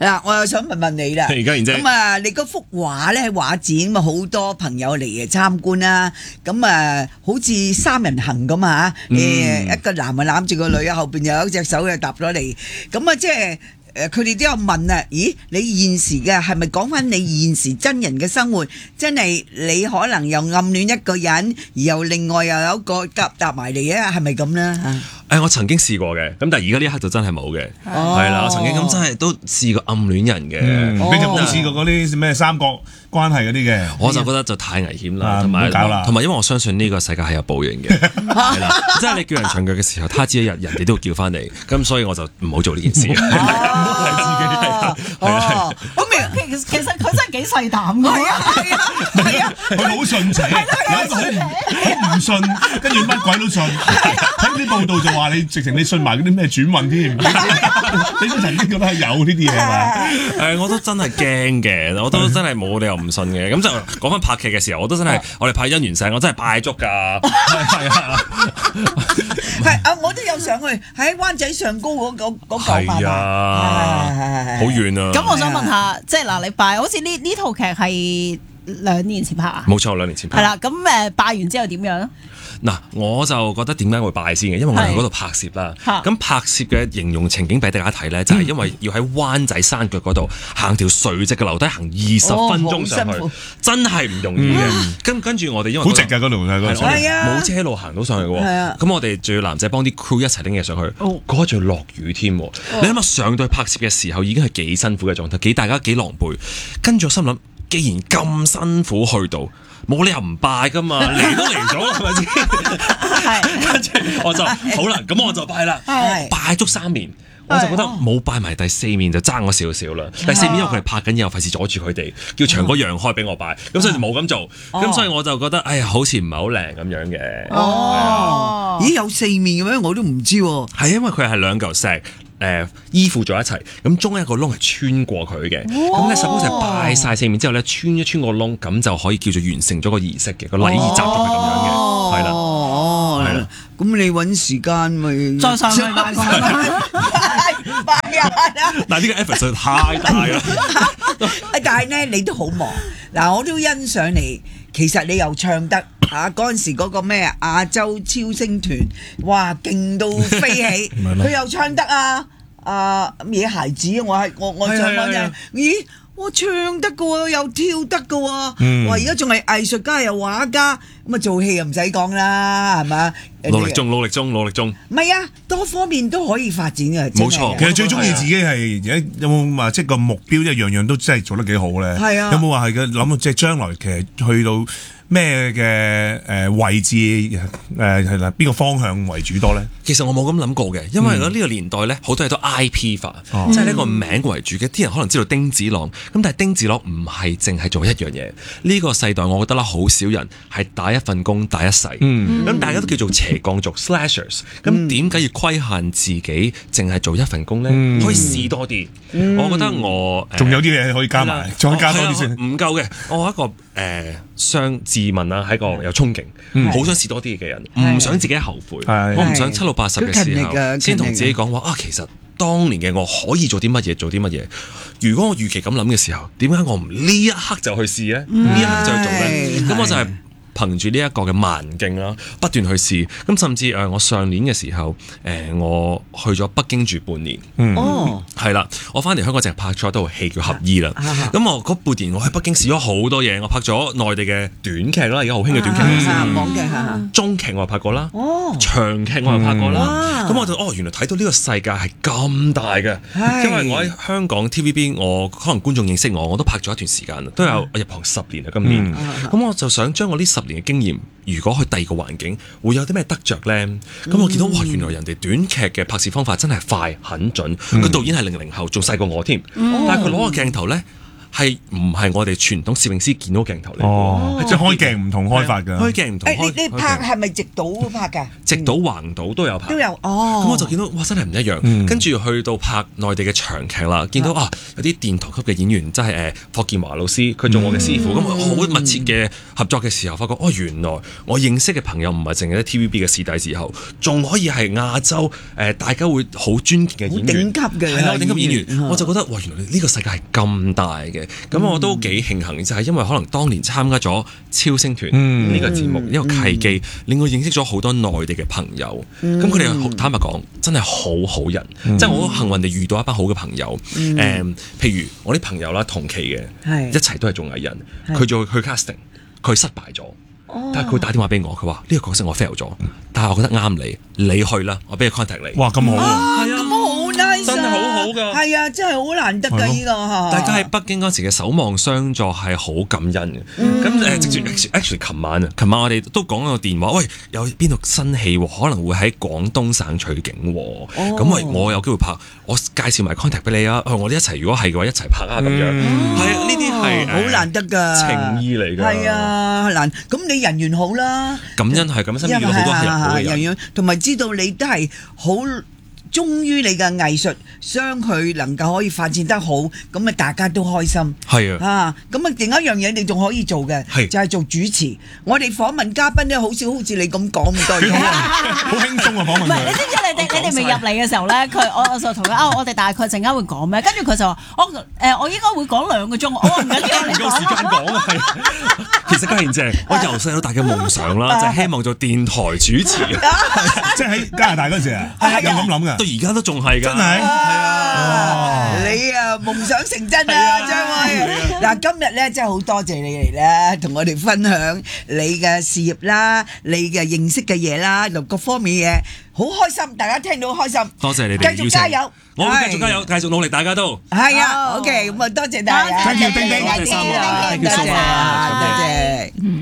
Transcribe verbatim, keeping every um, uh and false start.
嗱，我又想問問你啦。 而家然之咁啊，你嗰幅畫咧喺畫展咁啊，好多朋友嚟嘅參觀啦。咁啊，好似三人行咁啊，誒、嗯，一個男啊攬住個女啊，後邊又有一隻手又搭咗嚟。咁啊，即係。誒佢哋都有問啊，咦？你現時嘅係咪講翻你現時真人嘅生活？真係你可能又暗戀一個人，而又另外又有一個夾搭埋嚟啊？係咪咁咧？ 誒，我曾經試過嘅，咁但係而家呢一刻就真係冇嘅，係啦，我曾經咁真係都試過暗戀人嘅， 你就冇試過嗰啲咩三角關係嗰啲嘅？ 我就覺得就太危險啦，同埋同埋因為我相信呢個世界係有報應嘅，係啦，即係你叫人長腳嘅時候，他朝一日人哋都會叫翻你，咁所以我就唔好做呢件事。 哦，哦，咁其其實佢真係幾細膽㗎，係啊係啊係啊， 佢好順情，有一個好唔好唔信，跟住乜鬼都信。睇啲報道就話你直情你信埋嗰啲咩轉運添，你都曾經覺得係有呢啲嘢係嘛？ 誒，我都真係驚嘅，我都真係冇理由唔信嘅。咁就講翻拍劇嘅時候，我都真係我哋拍姻緣石，我真係拜足㗎，係啊， 係啊，我都有上去喺灣仔上高嗰嗰嗰嚿係啊，好遠啊！ 咁我想問下，即係嗱，你拜好似呢呢套劇係兩年前拍啊？ 冇錯，兩年前拍。 係啦，咁誒拜完之後點樣咧？ 嗱，我就覺得點解會拜先嘅，因為我喺嗰度拍攝啦。咁拍攝嘅形容情景俾大家睇咧，就係因為要喺灣仔山腳嗰度行條垂直嘅樓梯，行二十分鐘上去，真係唔容易嘅。跟跟住我哋因為好直㗎嗰度係嗰度， 冇車路行到上去嘅。咁我哋仲要男仔幫啲 crew 一齊拎嘢上去，嗰日仲要落雨添。你諗下上到去拍攝嘅時候已經係幾辛苦嘅狀態，幾大家幾狼狽。跟住我心諗，既然咁辛苦去到，冇理由唔拜噶嘛，嚟都嚟咗，係咪先？跟住我就好啦，咁我就拜啦，拜足三年，我就覺得冇拜埋第四面就爭我少少啦。第四面因為佢哋拍緊嘢，我費事阻住佢哋，叫長哥讓開俾我拜，咁所以就冇咁做。咁所以我就覺得，哎呀，好似唔係好靚咁樣嘅。 哦，咦，有四面嘅咩？我都唔知喎。 係因為佢係兩嚿石。誒依附咗一齊，咁中間一個窿係穿過佢嘅，咁咧 suppose 係拜晒四面之後咧，穿一穿個窿，咁就可以叫做完成咗個儀式嘅，個禮儀習俗係咁樣嘅，係啦， 哦，係啦，咁你揾時間咪再上去拜上拜啊！ 但係呢個 effort 實在太大啦， 但係咧你都好忙，嗱我都欣賞你，其實你又唱得。啊！嗰陣時嗰個咩亞洲超星團，哇勁到飛起，佢又唱得啊！啊咩孩子，我係我我上網就咦，我唱得嘅喎，又跳得嘅喎，哇！而家仲係藝術家又畫家，咁啊做戲又唔使講啦，係嘛？ 努力中，努力中，努力中。 唔係啊，多方面都可以發展嘅。 冇錯， 其實最中意自己係而家有冇話即係個目標，即係樣樣都真係做得幾好咧？ 係啊， 有冇話係嘅諗到即係將來其實去到咩嘅誒位置誒係啦？邊個方向為主多咧？ 其實我冇咁諗過嘅，因為呢個年代咧好多嘢都 I P 化，即係呢個名為主嘅。啲人可能知道丁子朗，咁但係丁子朗唔係淨係做一樣嘢。呢個世代我覺得啦，好少人係打一份工打一世。咁大家都叫做斜槓族 slashers，咁點解要規限自己淨係做一份工咧？可以試多啲。我覺得我仲有啲嘢可以加埋，再加多啲先。 唔夠嘅，我係一個誒相自問啊，係一個有衝勁，好想試多啲嘅人，唔想自己後悔。我唔想七老八十嘅時候先同自己講話啊，其實當年嘅我可以做啲乜嘢，做啲乜嘢。如果我預期咁諗嘅時候，點解我唔呢一刻就去試咧？呢一刻就去做咧？咁我就係憑住呢一個嘅慢勁啦，不斷去試。咁甚至誒，我上年嘅時候，誒我去咗北京住半年。哦，係啦，我翻嚟香港淨係拍咗一套戲叫《合衣》啦。咁我嗰半年我喺北京試咗好多嘢，我拍咗內地嘅短劇啦，而家好興嘅短劇。 網劇中劇我又拍過啦，長劇我又拍過啦。咁我就哦，原來睇到呢個世界係咁大嘅。因為我喺香港 T V B， 我可能觀眾認識我，我都拍咗一段時間啦，都有入行十年啦，今年。咁我就想將我呢十年嘅經驗，如果去第二個環境，會有啲咩得着咧？咁我見到哇，原來人哋短劇嘅拍攝方法真係快、很準。個導演係零零後，仲細過我添，但係佢攞個鏡頭咧， 係唔係我哋傳統攝影師見到鏡頭嚟？ 哦，即係開鏡唔同開法㗎。 開鏡唔同。 誒，你你拍係咪直倒拍㗎？ 直倒橫倒都有拍。 都有哦。 咁我就見到哇，真係唔一樣。跟住去到拍內地嘅長劇啦，見到啊有啲殿堂級嘅演員，即係誒霍建華老師，佢做我嘅師傅，咁好密切嘅合作嘅時候，發覺哦，原來我認識嘅朋友唔係淨係喺 T V B 嘅視帝之後，仲可以係亞洲誒大家會好尊敬嘅演員， 頂級嘅係啦，頂級演員，我就覺得哇，原來呢個世界係咁大嘅。咁我都幾慶幸，就係因為可能當年參加咗超星團呢個節目，呢個契機令我認識咗好多內地嘅朋友。咁佢哋坦白講，真係好好人，即係我好幸運地遇到一班好嘅朋友。誒，譬如我啲朋友啦，同期嘅，一齊都係做藝人，佢做去 casting，佢失敗咗。但係佢打電話俾我，佢話呢個角色我 fail 咗，但係我覺得啱你，你去啦，我俾個 contact 你。 哇，咁好啊！咁好 nice， 真係好好㗎。 係啊，真係好難得㗎呢個。 大家喺北京嗰時嘅守望相助係好感恩嘅。咁誒，直接 actually 琴晚啊，琴晚我哋都講個電話，喂，有邊度新戲可能會喺廣東省取景喎。咁喂，我有機會拍，我介紹埋 contact 俾你啊。我哋一齊，如果係嘅話，一齊拍啊咁樣。係啊，呢啲係好難得㗎情義嚟㗎。 係啊，難。咁你人緣好啦， 感恩係咁，身邊遇到好多係人好嘅人， 同埋知道你都係好忠於你嘅藝術，將佢能夠可以發展得好，咁啊大家都開心。 係啊， 啊咁啊另一樣嘢你仲可以做嘅，就係做主持。我哋訪問嘉賓咧，好少好似你咁講咁多嘢， 好輕鬆啊訪問佢。 唔係，你知唔知你哋你哋未入嚟嘅時候咧，佢我我就同佢啊，我哋大概陣間會講咩？跟住佢就話我誒我應該會講兩個鐘，我話唔緊要，你講時間講啊，係。其實嘉賢姐，我由細到大嘅夢想啦，就係希望做電台主持。 即係喺加拿大嗰時啊，有咁諗㗎。 到而家都仲係㗎， 真係，係啊！你啊夢想成真啊，張威！嗱，今日咧真係好多謝你嚟咧，同我哋分享你嘅事業啦，你嘅認識嘅嘢啦，同各方面嘢，好開心，大家聽到開心。 多謝你哋， 繼續加油， 我會繼續加油，繼續努力，大家都係啊。OK，咁啊，多謝大家， 多謝丁丁， 多謝，多謝，多謝。